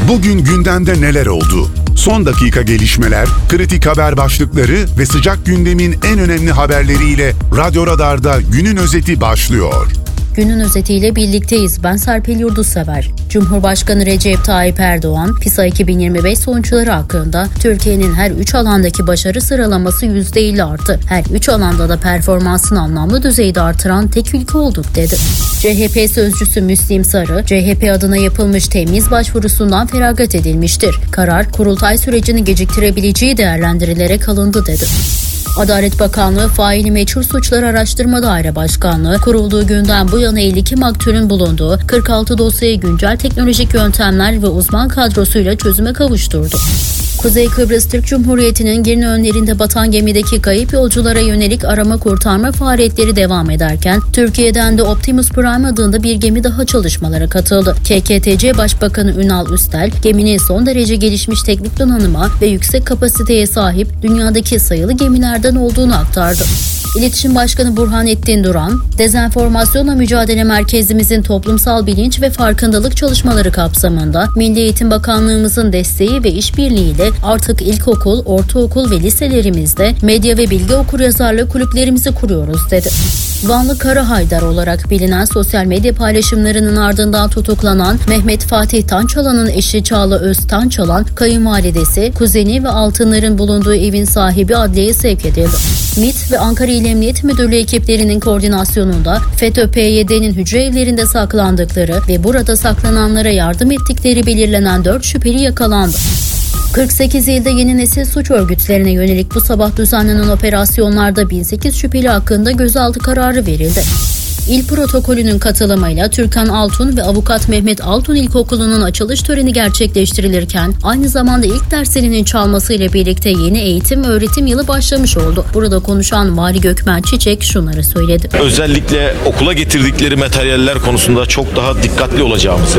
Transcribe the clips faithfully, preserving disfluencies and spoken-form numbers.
Bugün gündemde neler oldu? Son dakika gelişmeler, kritik haber başlıkları ve sıcak gündemin en önemli haberleriyle Radyo Radar'da günün özeti başlıyor. Günün özetiyle birlikteyiz. Ben Serpil Yurdussever. Cumhurbaşkanı Recep Tayyip Erdoğan, PISA iki bin yirmi beş sonuçları hakkında Türkiye'nin her üç alandaki başarı sıralaması yüzde elli arttı. Her üç alanda da performansını anlamlı düzeyde artıran tek ülke olduk dedi. C H P sözcüsü Müslim Sarı, C H P adına yapılmış temyiz başvurusundan feragat edilmiştir. Karar, kurultay sürecini geciktirebileceği değerlendirilerek alındı dedi. Adalet Bakanlığı Faili Meçhul Suçlar Araştırma Daire Başkanlığı kurulduğu günden bu yana elli iki maktulün bulunduğu kırk altı dosyayı güncel teknolojik yöntemler ve uzman kadrosuyla çözüme kavuşturdu. Kuzey Kıbrıs Türk Cumhuriyeti'nin Girne önlerinde batan gemideki kayıp yolculara yönelik arama kurtarma faaliyetleri devam ederken Türkiye'den de Optimus Prime adında bir gemi daha çalışmalara katıldı. K K T C Başbakanı Ünal Üstel, geminin son derece gelişmiş teknik donanıma ve yüksek kapasiteye sahip dünyadaki sayılı gemilerden olduğunu aktardı. İletişim Başkanı Burhanettin Duran, Dezenformasyonla Mücadele Merkezimizin toplumsal bilinç ve farkındalık çalışmaları kapsamında Milli Eğitim Bakanlığımızın desteği ve işbirliğiyle artık ilkokul, ortaokul ve liselerimizde medya ve bilgi okuryazarlığı kulüplerimizi kuruyoruz dedi. Vanlı Kara Haydar olarak bilinen sosyal medya paylaşımlarının ardından tutuklanan Mehmet Fatih Tançalan'ın eşi Çağla Öz Tançalan, kayınvalidesi, kuzeni ve altınların bulunduğu evin sahibi adliyeye sevk edildi. M İ T ve Ankara İl Emniyet Müdürlüğü ekiplerinin koordinasyonunda FETÖ P Y D'nin hücre evlerinde saklandıkları ve burada saklananlara yardım ettikleri belirlenen dört şüpheli yakalandı. kırk sekiz ilde yeni nesil suç örgütlerine yönelik bu sabah düzenlenen operasyonlarda bin sekiz şüpheli hakkında gözaltı kararı verildi. İl protokolünün katılımıyla Türkan Altun ve Avukat Mehmet Altun İlkokulu'nun açılış töreni gerçekleştirilirken aynı zamanda ilk derslerinin çalmasıyla birlikte yeni eğitim öğretim yılı başlamış oldu. Burada konuşan Vali Gökmen Çiçek şunları söyledi. Özellikle okula getirdikleri materyaller konusunda çok daha dikkatli olacağımızı,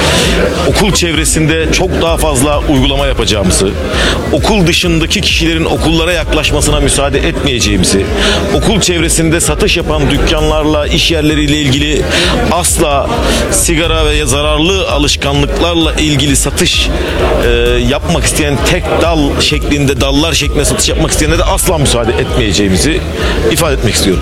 okul çevresinde çok daha fazla uygulama yapacağımızı, okul dışındaki kişilerin okullara yaklaşmasına müsaade etmeyeceğimizi, okul çevresinde satış yapan dükkanlarla, iş yerleriyle ilgili asla sigara ve zararlı alışkanlıklarla ilgili satış e, yapmak isteyen tek dal şeklinde, dallar şeklinde satış yapmak isteyenlere de asla müsaade etmeyeceğimizi ifade etmek istiyorum.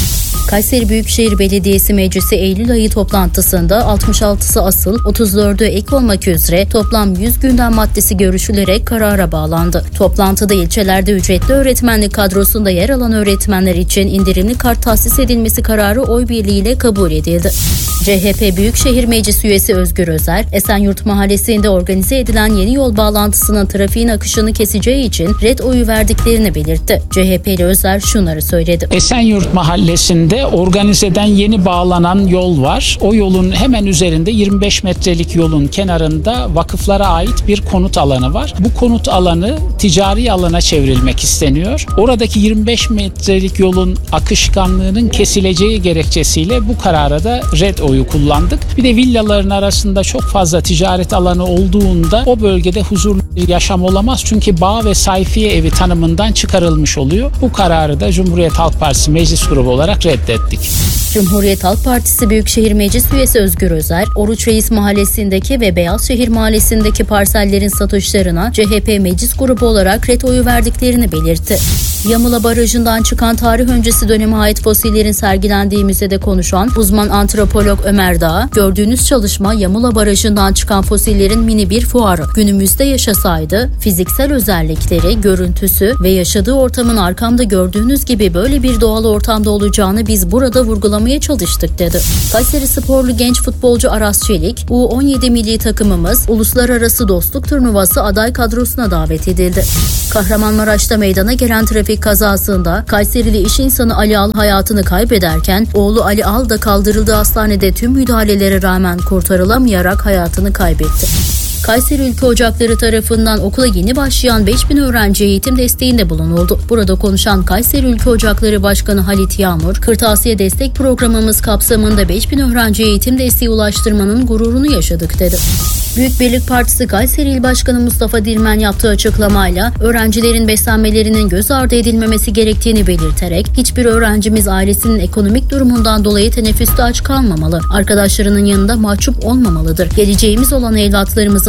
Kayseri Büyükşehir Belediyesi Meclisi Eylül ayı toplantısında altmış altısı asıl, otuz dördü ek olmak üzere toplam yüz gündem maddesi görüşülerek karara bağlandı. Toplantıda ilçelerde ücretli öğretmenlik kadrosunda yer alan öğretmenler için indirimli kart tahsis edilmesi kararı oy birliğiyle kabul edildi. C H P Büyükşehir Meclis Üyesi Özgür Özer, Esenyurt Mahallesi'nde organize edilen yeni yol bağlantısının trafiğin akışını keseceği için red oyu verdiklerini belirtti. C H P'li Özer şunları söyledi. Esenyurt Mahallesi'nde organizeden yeni bağlanan yol var. O yolun hemen üzerinde yirmi beş metrelik yolun kenarında vakıflara ait bir konut alanı var. Bu konut alanı ticari alana çevrilmek isteniyor. Oradaki yirmi beş metrelik yolun akışkanlığının kesileceği gerekçesiyle bu karara da red oyu kullandık. Bir de villaların arasında çok fazla ticaret alanı olduğunda o bölgede huzurlu bir yaşam olamaz. Çünkü bağ ve sayfiye evi tanımından çıkarılmış oluyor. Bu kararı da Cumhuriyet Halk Partisi Meclis Grubu olarak reddettik. Cumhuriyet Halk Partisi Büyükşehir Meclis Üyesi Özgür Özer, Oruç Reis Mahallesi'ndeki ve Beyazşehir Mahallesi'ndeki parsellerin satışlarına C H P Meclis Grubu olarak ret oyu verdiklerini belirtti. Yamula Barajı'ndan çıkan tarih öncesi döneme ait fosillerin sergilendiği müzede konuşan uzman antropolog Ömer Dağ, gördüğünüz çalışma Yamula Barajı'ndan çıkan fosillerin mini bir fuarı. Günümüzde yaşasaydı fiziksel özellikleri, görüntüsü ve yaşadığı ortamın arkamda gördüğünüz gibi böyle bir doğal ortamda olacağını biz burada vurgulamaya çalıştık dedi. Kayseri sporlu genç futbolcu Aras Çelik, U on yedi milli takımımız Uluslararası Dostluk Turnuvası aday kadrosuna davet edildi. Kahramanmaraş'ta meydana gelen trafik kazasında Kayserili iş insanı Ali Al hayatını kaybederken oğlu Ali Al da kaldırıldığı hastanede tüm müdahalelere rağmen kurtarılamayarak hayatını kaybetti. Kayseri Ülke Ocakları tarafından okula yeni başlayan beş bin öğrenciye eğitim desteğinde bulunuldu. Burada konuşan Kayseri Ülke Ocakları Başkanı Halit Yağmur, Kırtasiye Destek Programımız kapsamında beş bin öğrenciye eğitim desteği ulaştırmanın gururunu yaşadık dedi. Büyük Birlik Partisi Kayseri İl Başkanı Mustafa Dirmen yaptığı açıklamayla öğrencilerin beslenmelerinin göz ardı edilmemesi gerektiğini belirterek hiçbir öğrencimiz ailesinin ekonomik durumundan dolayı teneffüste aç kalmamalı, arkadaşlarının yanında mahcup olmamalıdır. Geleceğimiz olan evlatlarımızın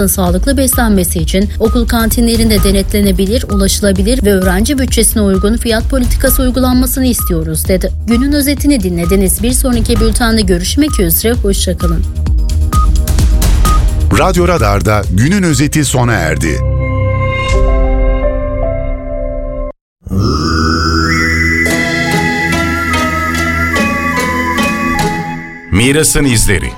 sağlıklı beslenmesi için okul kantinlerinde denetlenebilir, ulaşılabilir ve öğrenci bütçesine uygun fiyat politikası uygulanmasını istiyoruz dedi. Günün özetini dinlediniz. Bir sonraki bültende görüşmek üzere. Hoşçakalın. Radyo Radar'da günün özeti sona erdi. Mirasın izleri.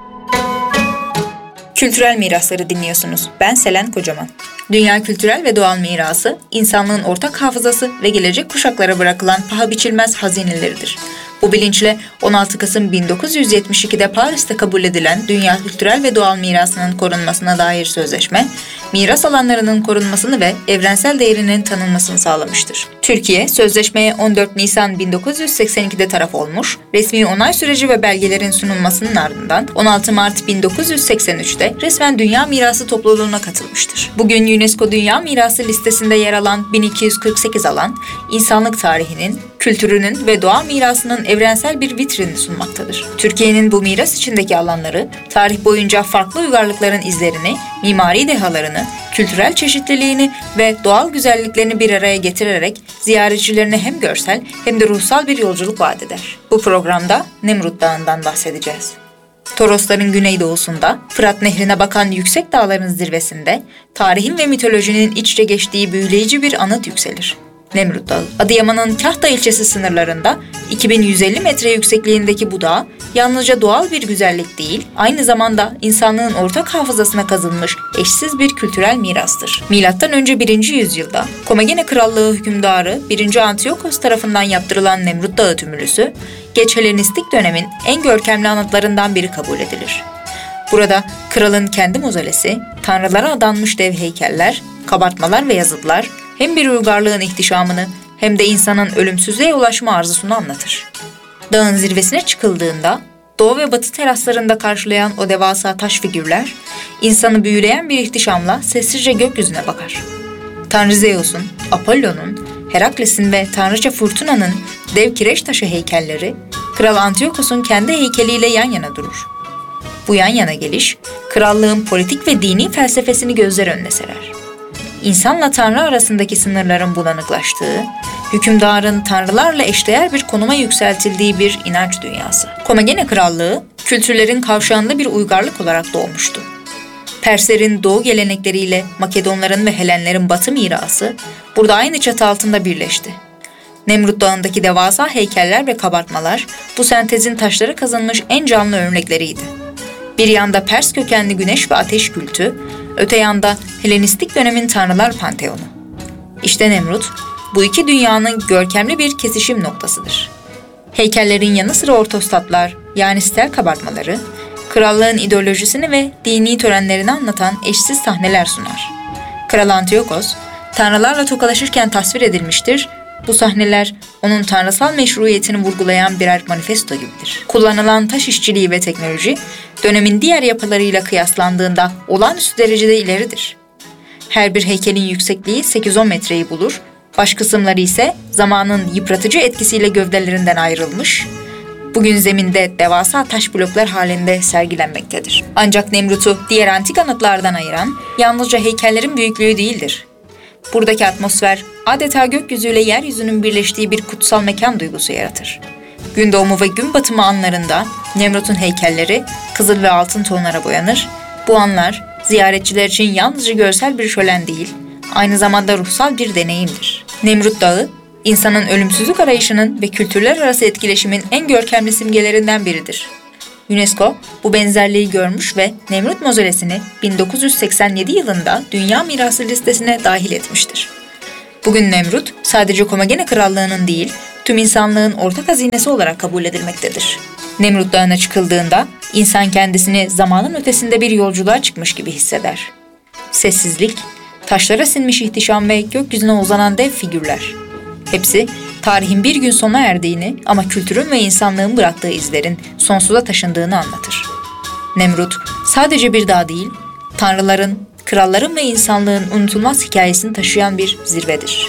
Kültürel mirasları dinliyorsunuz. Ben Selen Kocaman. Dünya kültürel ve doğal mirası, insanlığın ortak hafızası ve gelecek kuşaklara bırakılan paha biçilmez hazineleridir. Bu bilinçle on altı Kasım bin dokuz yüz yetmiş ikide Paris'te kabul edilen Dünya Kültürel ve Doğal Mirasının korunmasına dair sözleşme, miras alanlarının korunmasını ve evrensel değerinin tanınmasını sağlamıştır. Türkiye, sözleşmeye on dört Nisan bin dokuz yüz seksen ikide taraf olmuş, resmi onay süreci ve belgelerin sunulmasının ardından on altı Mart bin dokuz yüz seksen üçte resmen Dünya Mirası topluluğuna katılmıştır. Bugün UNESCO Dünya Mirası listesinde yer alan bin iki yüz kırk sekiz alan, insanlık tarihinin, kültürünün ve doğa mirasının evrensel bir vitrini sunmaktadır. Türkiye'nin bu miras içindeki alanları, tarih boyunca farklı uygarlıkların izlerini, mimari dehalarını, kültürel çeşitliliğini ve doğal güzelliklerini bir araya getirerek ziyaretçilerine hem görsel hem de ruhsal bir yolculuk vaat eder. Bu programda Nemrut Dağı'ndan bahsedeceğiz. Torosların güneydoğusunda, Fırat Nehri'ne bakan yüksek dağların zirvesinde, tarihin ve mitolojinin iç içe geçtiği büyüleyici bir anıt yükselir. Nemrut Dağı, Adıyaman'ın Kahta ilçesi sınırlarında iki bin yüz elli metre yüksekliğindeki bu dağ, yalnızca doğal bir güzellik değil, aynı zamanda insanlığın ortak hafızasına kazınmış eşsiz bir kültürel mirastır. Milattan önce birinci yüzyılda Komagene Krallığı hükümdarı birinci Antiyokos tarafından yaptırılan Nemrut Dağı tümülüsü, geç Helenistik dönemin en görkemli anıtlarından biri kabul edilir. Burada kralın kendi mozolesi, tanrılara adanmış dev heykeller, kabartmalar ve yazıtlar, hem bir uygarlığın ihtişamını hem de insanın ölümsüzlüğe ulaşma arzusunu anlatır. Dağın zirvesine çıkıldığında, doğu ve batı teraslarında karşılayan o devasa taş figürler, insanı büyüleyen bir ihtişamla sessizce gökyüzüne bakar. Tanrı Zeus'un, Apollon'un, Herakles'in ve Tanrıça Fırtına'nın dev kireç taşı heykelleri, Kral Antiyokos'un kendi heykeliyle yan yana durur. Bu yan yana geliş, krallığın politik ve dini felsefesini gözler önüne serer. İnsanla Tanrı arasındaki sınırların bulanıklaştığı, hükümdarın tanrılarla eşdeğer bir konuma yükseltildiği bir inanç dünyası. Komagene Krallığı, kültürlerin kavşağında bir uygarlık olarak doğmuştu. Perslerin doğu gelenekleriyle Makedonların ve Helenlerin batı mirası burada aynı çatı altında birleşti. Nemrut Dağı'ndaki devasa heykeller ve kabartmalar bu sentezin taşlara kazınmış en canlı örnekleriydi. Bir yanda Pers kökenli güneş ve ateş kültü, öte yanda Helenistik dönemin tanrılar panteonu. İşte Nemrut, bu iki dünyanın görkemli bir kesişim noktasıdır. Heykellerin yanı sıra ortostatlar, yani stel kabartmaları, krallığın ideolojisini ve dini törenlerini anlatan eşsiz sahneler sunar. Kral Antiyokos, tanrılarla tokalaşırken tasvir edilmiştir. Bu sahneler onun tanrısal meşruiyetini vurgulayan birer manifesto gibidir. Kullanılan taş işçiliği ve teknoloji, dönemin diğer yapılarıyla kıyaslandığında olağanüstü derecede ileridir. Her bir heykelin yüksekliği sekiz on metreyi bulur, baş kısımları ise zamanın yıpratıcı etkisiyle gövdelerinden ayrılmış, bugün zeminde devasa taş bloklar halinde sergilenmektedir. Ancak Nemrut'u diğer antik anıtlardan ayıran yalnızca heykellerin büyüklüğü değildir. Buradaki atmosfer adeta gökyüzüyle yeryüzünün birleştiği bir kutsal mekan duygusu yaratır. Gün doğumu ve gün batımı anlarında Nemrut'un heykelleri kızıl ve altın tonlara boyanır. Bu anlar ziyaretçiler için yalnızca görsel bir şölen değil, aynı zamanda ruhsal bir deneyimdir. Nemrut Dağı, insanın ölümsüzlük arayışının ve kültürler arası etkileşimin en görkemli simgelerinden biridir. UNESCO bu benzerliği görmüş ve Nemrut Mozolesi'ni bin dokuz yüz seksen yedi yılında Dünya Mirası listesine dahil etmiştir. Bugün Nemrut sadece Komagene Krallığı'nın değil, tüm insanlığın ortak hazinesi olarak kabul edilmektedir. Nemrut Dağı'na çıkıldığında insan kendisini zamanın ötesinde bir yolculuğa çıkmış gibi hisseder. Sessizlik, taşlara sinmiş ihtişam ve gökyüzüne uzanan dev figürler. Hepsi tarihin bir gün sona erdiğini ama kültürün ve insanlığın bıraktığı izlerin sonsuza taşındığını anlatır. Nemrut sadece bir dağ değil, tanrıların, kralların ve insanlığın unutulmaz hikayesini taşıyan bir zirvedir.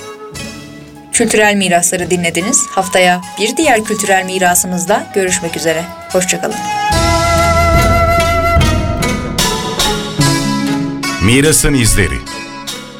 Kültürel mirasları dinlediniz. Haftaya bir diğer kültürel mirasımızda görüşmek üzere. Hoşça kalın. Mirasın izleri.